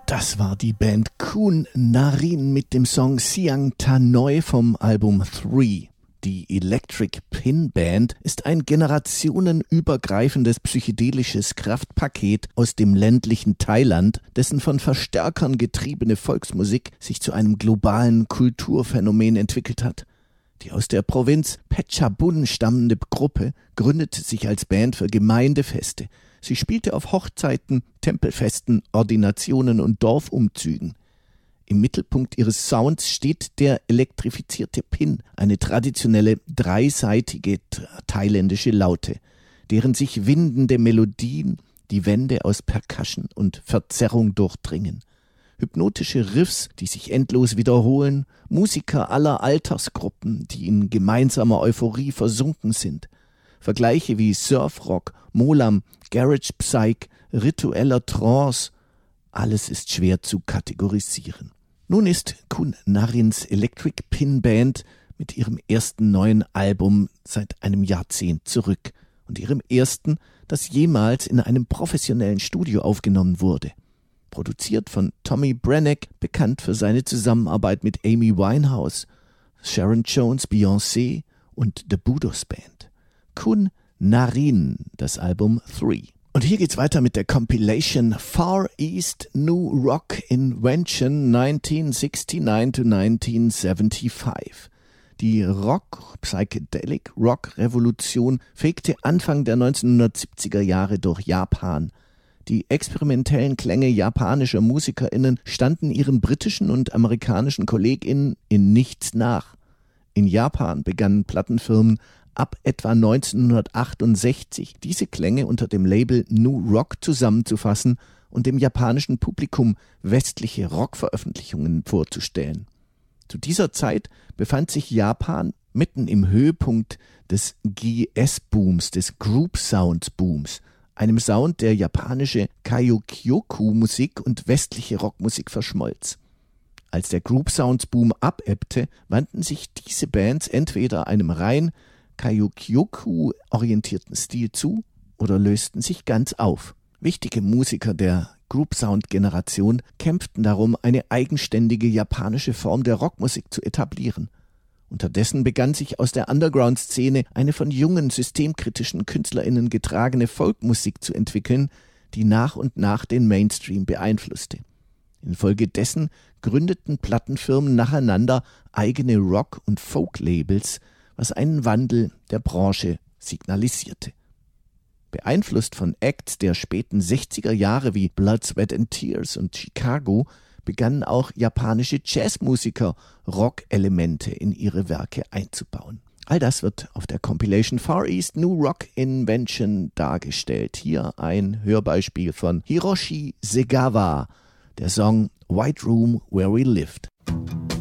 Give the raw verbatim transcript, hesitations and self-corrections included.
Das war die Band Kun Narin mit dem Song Siang Tanoi vom Album Three. Die Electric Pin Band ist ein generationenübergreifendes psychedelisches Kraftpaket aus dem ländlichen Thailand, dessen von Verstärkern getriebene Volksmusik sich zu einem globalen Kulturphänomen entwickelt hat. Die aus der Provinz Phetchabun stammende Gruppe gründete sich als Band für Gemeindefeste. Sie spielte auf Hochzeiten, Tempelfesten, Ordinationen und Dorfumzügen. Im Mittelpunkt ihres Sounds steht der elektrifizierte Pin, eine traditionelle dreiseitige thailändische Laute, deren sich windende Melodien die Wände aus Percussion und Verzerrung durchdringen. Hypnotische Riffs, die sich endlos wiederholen, Musiker aller Altersgruppen, die in gemeinsamer Euphorie versunken sind. Vergleiche wie Surfrock, Molam, Garage Psych, ritueller Trance, alles ist schwer zu kategorisieren. Nun ist Kun Narins Electric Pin Band mit ihrem ersten neuen Album seit einem Jahrzehnt zurück und ihrem ersten, das jemals in einem professionellen Studio aufgenommen wurde. Produziert von Tommy Branagh, bekannt für seine Zusammenarbeit mit Amy Winehouse, Sharon Jones, Beyoncé und The Budos Band. Kun Narin, das Album Three. Und hier geht's weiter mit der Compilation Far East New Rock Invention neunzehn sixty-nine to nineteen seventy-five. Die Rock-Psychedelic-Rock-Revolution fegte Anfang der neunzehnhundertsiebziger Jahre durch Japan. Die experimentellen Klänge japanischer MusikerInnen standen ihren britischen und amerikanischen KollegInnen in nichts nach. In Japan begannen Plattenfirmen ab etwa neunzehnhundertachtundsechzig diese Klänge unter dem Label New Rock zusammenzufassen und dem japanischen Publikum westliche Rockveröffentlichungen vorzustellen. Zu dieser Zeit befand sich Japan mitten im Höhepunkt des G S-Booms, des Group-Sounds-Booms, einem Sound, der japanische Kaiyokyoku-Musik und westliche Rockmusik verschmolz. Als der Group-Sounds-Boom abebbte, wandten sich diese Bands entweder einem rein Kaiyokyoku-orientierten Stil zu oder lösten sich ganz auf. Wichtige Musiker der Group-Sound-Generation kämpften darum, eine eigenständige japanische Form der Rockmusik zu etablieren. Unterdessen begann sich aus der Underground-Szene eine von jungen, systemkritischen KünstlerInnen getragene Folkmusik zu entwickeln, die nach und nach den Mainstream beeinflusste. Infolgedessen gründeten Plattenfirmen nacheinander eigene Rock- und Folk-Labels, was einen Wandel der Branche signalisierte. Beeinflusst von Acts der späten sechziger Jahre wie Blood, Sweat and Tears und Chicago begannen auch japanische Jazzmusiker Rock-Elemente in ihre Werke einzubauen. All das wird auf der Compilation Far East New Rock Invention dargestellt. Hier ein Hörbeispiel von Hiroshi Segawa, der Song White Room Where We Lived.